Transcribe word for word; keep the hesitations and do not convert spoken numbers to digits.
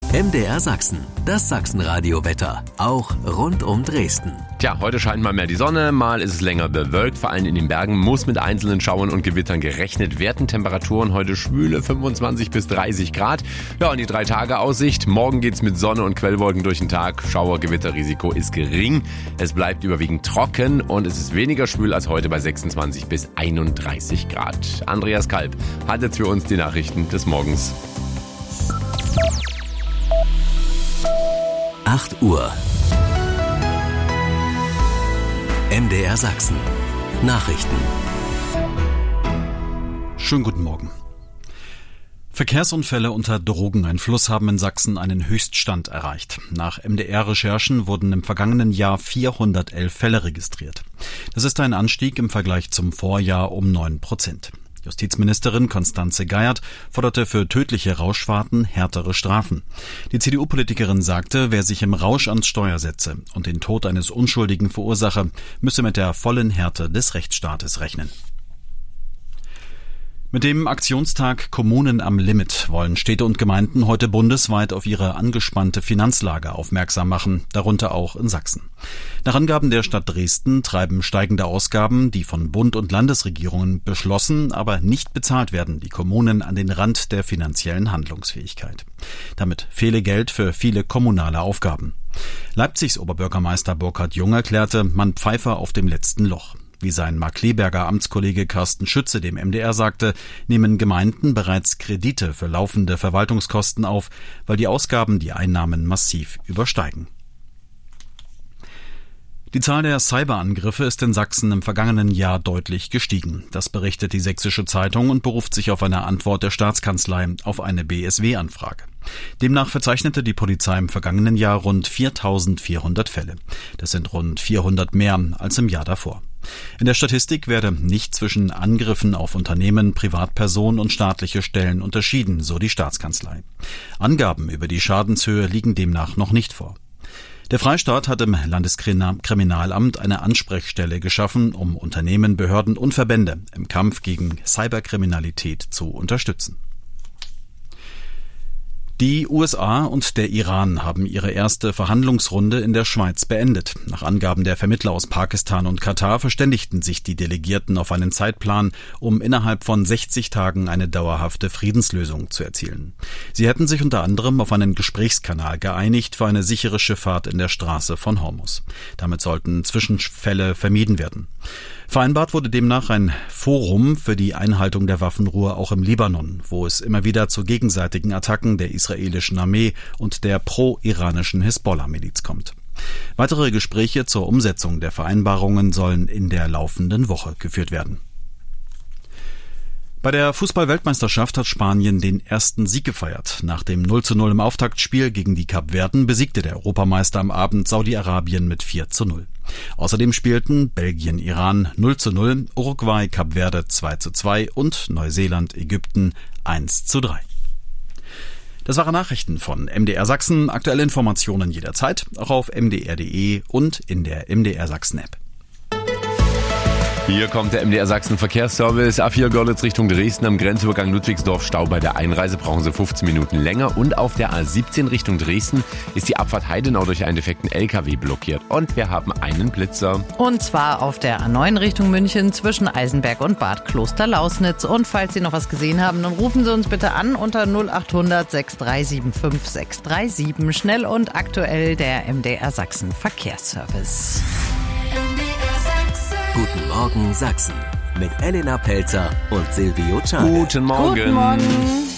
M D R Sachsen, das Sachsenradio-Wetter, auch rund um Dresden. Tja, heute scheint mal mehr die Sonne, mal ist es länger bewölkt. Vor allem in den Bergen muss mit einzelnen Schauern und Gewittern gerechnet werden. Temperaturen heute schwüle fünfundzwanzig bis dreißig Grad. Ja, und die drei Tage Aussicht. Morgen geht's mit Sonne und Quellwolken durch den Tag. Schauer-Gewitterrisiko ist gering. Es bleibt überwiegend trocken und es ist weniger schwül als heute bei sechsundzwanzig bis einunddreißig Grad. Andreas Kalb hat jetzt für uns die Nachrichten des Morgens. acht Uhr. M D R Sachsen. Nachrichten. Schönen guten Morgen. Verkehrsunfälle unter Drogeneinfluss haben in Sachsen einen Höchststand erreicht. Nach M D R-Recherchen wurden im vergangenen Jahr vierhundertelf Fälle registriert. Das ist ein Anstieg im Vergleich zum Vorjahr um neun Prozent. Justizministerin Constanze Geiert forderte für tödliche Rauschfahrten härtere Strafen. Die C D U-Politikerin sagte, wer sich im Rausch ans Steuer setze und den Tod eines Unschuldigen verursache, müsse mit der vollen Härte des Rechtsstaates rechnen. Mit dem Aktionstag Kommunen am Limit wollen Städte und Gemeinden heute bundesweit auf ihre angespannte Finanzlage aufmerksam machen, darunter auch in Sachsen. Nach Angaben der Stadt Dresden treiben steigende Ausgaben, die von Bund und Landesregierungen beschlossen, aber nicht bezahlt werden, die Kommunen an den Rand der finanziellen Handlungsfähigkeit. Damit fehle Geld für viele kommunale Aufgaben. Leipzigs Oberbürgermeister Burkhard Jung erklärte, man pfeife auf dem letzten Loch. Wie sein Markkleeberger Amtskollege Carsten Schütze dem M D R sagte, nehmen Gemeinden bereits Kredite für laufende Verwaltungskosten auf, weil die Ausgaben die Einnahmen massiv übersteigen. Die Zahl der Cyberangriffe ist in Sachsen im vergangenen Jahr deutlich gestiegen. Das berichtet die Sächsische Zeitung und beruft sich auf eine Antwort der Staatskanzlei auf eine B S W-Anfrage. Demnach verzeichnete die Polizei im vergangenen Jahr rund viertausendvierhundert Fälle. Das sind rund vierhundert mehr als im Jahr davor. In der Statistik werde nicht zwischen Angriffen auf Unternehmen, Privatpersonen und staatliche Stellen unterschieden, so die Staatskanzlei. Angaben über die Schadenshöhe liegen demnach noch nicht vor. Der Freistaat hat im Landeskriminalamt eine Ansprechstelle geschaffen, um Unternehmen, Behörden und Verbände im Kampf gegen Cyberkriminalität zu unterstützen. Die U S A und der Iran haben ihre erste Verhandlungsrunde in der Schweiz beendet. Nach Angaben der Vermittler aus Pakistan und Katar verständigten sich die Delegierten auf einen Zeitplan, um innerhalb von sechzig Tagen eine dauerhafte Friedenslösung zu erzielen. Sie hätten sich unter anderem auf einen Gesprächskanal geeinigt für eine sichere Schifffahrt in der Straße von Hormuz. Damit sollten Zwischenfälle vermieden werden. Vereinbart wurde demnach ein Forum für die Einhaltung der Waffenruhe auch im Libanon, wo es immer wieder zu gegenseitigen Attacken der israelischen Armee und der pro-iranischen Hisbollah-Miliz kommt. Weitere Gespräche zur Umsetzung der Vereinbarungen sollen in der laufenden Woche geführt werden. Bei der Fußball-Weltmeisterschaft hat Spanien den ersten Sieg gefeiert. Nach dem null zu null im Auftaktspiel gegen die Kapverden besiegte der Europameister am Abend Saudi-Arabien mit vier zu null. Außerdem spielten Belgien-Iran null zu null, Uruguay-Kapverde zwei zu zwei und Neuseeland-Ägypten eins zu drei. Das waren Nachrichten von M D R Sachsen. Aktuelle Informationen jederzeit, auch auf m d r punkt d e und in der M D R Sachsen-App. Hier kommt der M D R Sachsen Verkehrsservice. A vier Görlitz Richtung Dresden am Grenzübergang Ludwigsdorf Stau bei der Einreise, brauchen Sie fünfzehn Minuten länger. Und auf der A siebzehn Richtung Dresden ist die Abfahrt Heidenau durch einen defekten L K W blockiert. Und wir haben einen Blitzer. Und zwar auf der A neun Richtung München zwischen Eisenberg und Bad Kloster-Lausnitz. Und falls Sie noch was gesehen haben, dann rufen Sie uns bitte an unter null acht hundert sechs drei sieben fünf sechs drei sieben. Schnell und aktuell der M D R Sachsen Verkehrsservice. Guten Morgen Sachsen mit Elena Pelzer und Silvio Czarne. Guten Morgen. Guten Morgen.